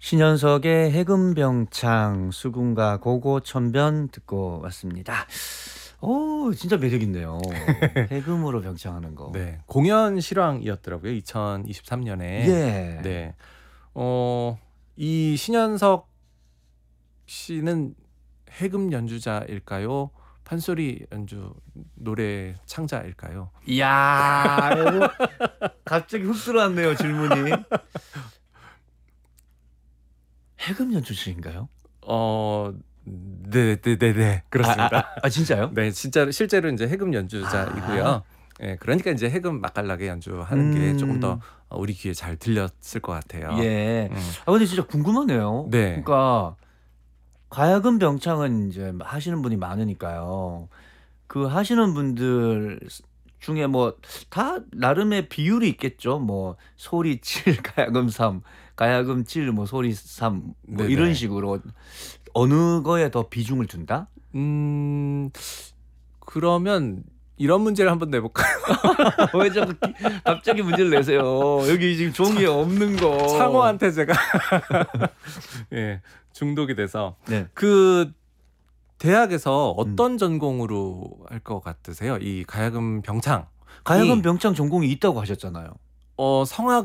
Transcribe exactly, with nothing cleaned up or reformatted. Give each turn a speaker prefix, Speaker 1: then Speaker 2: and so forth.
Speaker 1: 신현석의 해금병창 수군가 고고천변 듣고 왔습니다. 오, 진짜 매력 있네요. 해금으로 병창하는 거.
Speaker 2: 네, 공연 실황이었더라고요. 이천이십삼 년에.
Speaker 1: 예.
Speaker 2: 네. 어, 이 신현석 씨는 해금 연주자일까요? 판소리 연주 노래 창자일까요?
Speaker 1: 이야, 이거 갑자기 훅 들어왔네요, 질문이. 해금 연주자인가요?
Speaker 2: 어, 네, 네, 네, 네, 그렇습니다.
Speaker 1: 아, 아, 아, 진짜요?
Speaker 2: 네, 진짜 실제로 이제 해금 연주자이고요.
Speaker 1: 아.
Speaker 2: 예, 그러니까 이제 해금 맛깔나게 연주하는 게
Speaker 1: 음.
Speaker 2: 조금 더 우리 귀에 잘 들렸을 것 같아요.
Speaker 1: 예.
Speaker 2: 음.
Speaker 1: 아, 근데 진짜 궁금하네요.
Speaker 2: 네.
Speaker 1: 그러니까 가야금 병창은 이제 하시는 분이 많으니까요. 그 하시는 분들 중에 뭐 다 나름의 비율이 있겠죠. 뭐 소리 칠, 가야금 삼, 가야금 칠, 뭐 소리 삼, 뭐
Speaker 2: 네네.
Speaker 1: 이런 식으로 어느 거에 더 비중을 둔다?
Speaker 2: 음, 그러면 이런 문제를 한번 내볼까요?
Speaker 1: 왜 자꾸 기- 갑자기 문제를 내세요? 여기 지금 종이에 없는 거.
Speaker 2: 창호한테 제가 예, 중독이 돼서
Speaker 1: 네.
Speaker 2: 그 대학에서 어떤 전공으로 할 것 같으세요? 이 가야금 병창.
Speaker 1: 가야금
Speaker 2: 이-
Speaker 1: 병창 전공이 있다고 하셨잖아요.
Speaker 2: 어, 성악